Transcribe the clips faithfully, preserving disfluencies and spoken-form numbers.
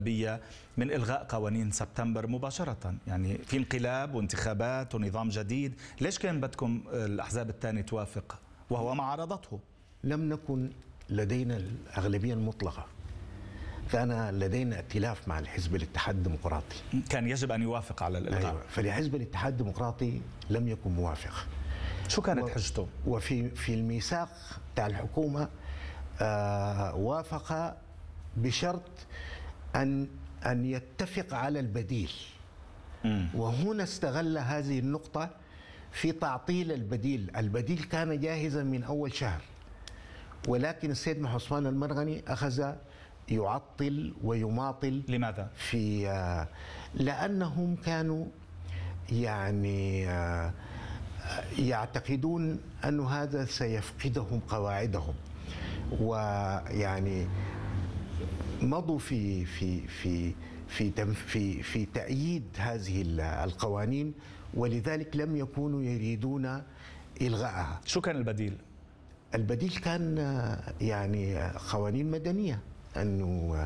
من إلغاء قوانين سبتمبر مباشرة، يعني في انقلاب وانتخابات ونظام جديد، ليش كان بدكم الأحزاب الثانية توافق وهو ما عارضته؟ لم نكن لدينا الأغلبية المطلقة، كان لدينا ائتلاف مع الحزب الاتحاد الديمقراطي، كان يجب أن يوافق على الإلغاء. أيوة. فلحزب الاتحاد الديمقراطي لم يكن موافق. شو كانت حجته؟ وفي في الميثاق بتاع الحكومة آه وافق بشرط أن أن يتفق على البديل. م. وهنا استغل هذه النقطة في تعطيل البديل، البديل كان جاهزا من أول شهر، ولكن السيد محمد عثمان المرغني أخذ يعطل ويماطل. لماذا؟ في آه لأنهم كانوا يعني آه يعتقدون أن هذا سيفقدهم قواعدهم، ويعني مضوا في في في في في في تأييد هذه القوانين، ولذلك لم يكونوا يريدون إلغائها. شو كان البديل؟ البديل كان يعني قوانين مدنية، أنه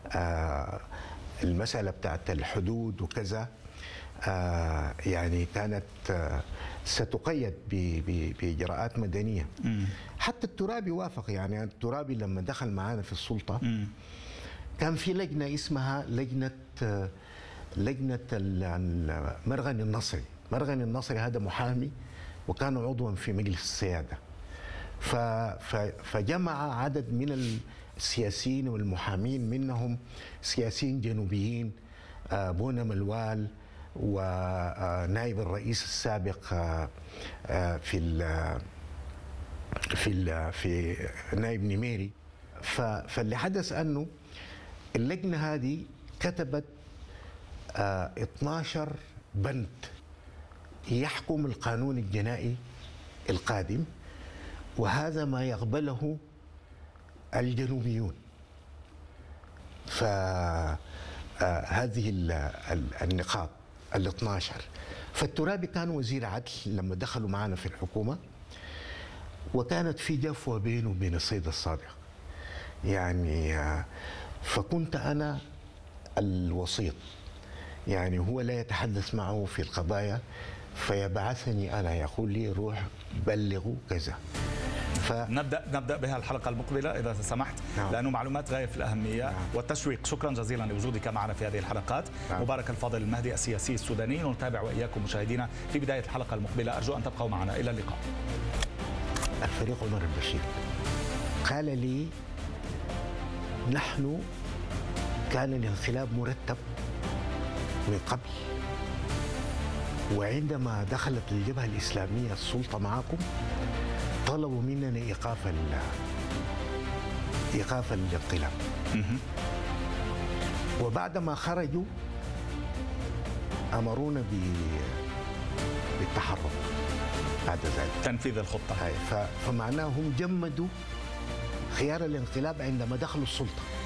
المسألة بتاعت الحدود وكذا يعني كانت ستقيد بإجراءات مدنية. م. حتى الترابي وافق، يعني الترابي لما دخل معانا في السلطة م. كان في لجنة اسمها لجنة لجنة مرغني النصري. مرغني النصري هذا محامي وكان عضوا في مجلس السيادة، فجمع عدد من السياسيين والمحامين، منهم سياسيين جنوبيين، بونا ملوال ونائب الرئيس السابق في ال في ال في نائب نميري. فاللي حدث انه اللجنه هذه كتبت اثناشر بند يحكم القانون الجنائي القادم، وهذا ما يقبله الجنوبيون. فهذه النقاط ال اثناشر. فالترابي كان وزير عدل لما دخلوا معنا في الحكومة، وكانت في جفوة بينه وبين السيد الصادق، يعني فكنت أنا الوسيط، يعني هو لا يتحدث معه في القضايا، فيبعثني أنا يقول لي روح بلغوا كذا. نبدأ نبدأ بها الحلقة المقبلة إذا سمحت. نعم. لأنه معلومات غاية في الأهمية. نعم. والتشويق. شكرا جزيلا لوجودك معنا في هذه الحلقات. نعم. مبارك الفاضل المهدي السياسي السوداني، ونتابع وإياكم مشاهدينا في بداية الحلقة المقبلة. أرجو أن تبقوا معنا إلى اللقاء. الفريق عمر البشير قال لي نحن كان الانقلاب مرتب من قبل، وعندما دخلت الجبهة الإسلامية السلطة معكم طلبوا مننا إيقاف إيقاف الانقلاب، وبعدما خرجوا أمرونا بالتحرك بعد ذلك، تنفيذ الخطة. فمعناه هم جمدوا خيار الانقلاب عندما دخلوا السلطة.